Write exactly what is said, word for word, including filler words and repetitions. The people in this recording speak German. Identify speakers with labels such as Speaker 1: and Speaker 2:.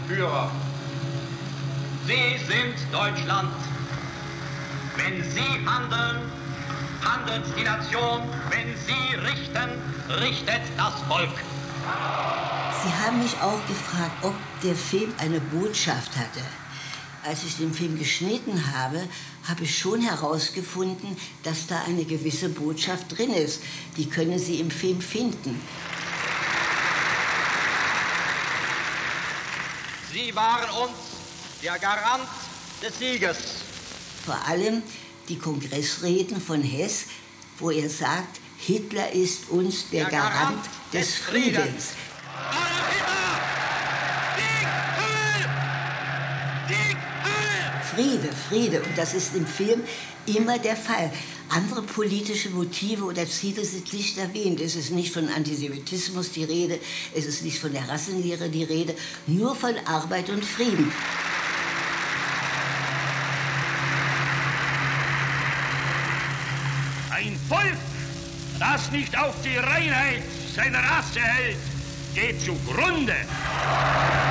Speaker 1: Führer. Sie sind Deutschland. Wenn Sie handeln, handelt die Nation. Wenn Sie richten, richtet das Volk.
Speaker 2: Sie haben mich auch gefragt, ob der Film eine Botschaft hatte. Als ich den Film geschnitten habe, habe ich schon herausgefunden, dass da eine gewisse Botschaft drin ist. Die können Sie im Film finden.
Speaker 1: Sie waren uns der Garant des Sieges.
Speaker 2: Vor allem die Kongressreden von Hess, wo er sagt, Hitler ist uns der, der Garant, Garant des, des Friedens. Friedens. Friede, Friede. Und das ist im Film immer der Fall. Andere politische Motive oder Ziele sind nicht erwähnt. Es ist nicht von Antisemitismus die Rede, es ist nicht von der Rassenlehre die Rede, nur von Arbeit und Frieden.
Speaker 3: Ein Volk, das nicht auf die Reinheit seiner Rasse hält, geht zugrunde.